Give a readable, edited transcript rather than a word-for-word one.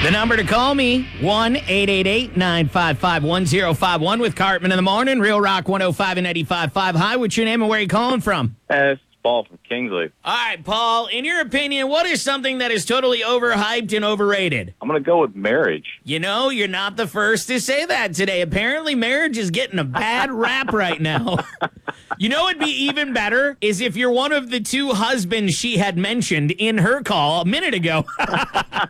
The number to call me, 1-888-955-1051 with Cartman in the morning, Real Rock 105 and 95.5. Hi, what's your name and where are you calling from? It's Paul from Kingsley. All right, Paul, in your opinion, what is something that is totally overhyped and overrated? I'm going to go with marriage. You know, you're not the first to say that today. Apparently, marriage is getting a bad rap right now. You know what'd be even better is if you're one of the two husbands she had mentioned in her call a minute ago.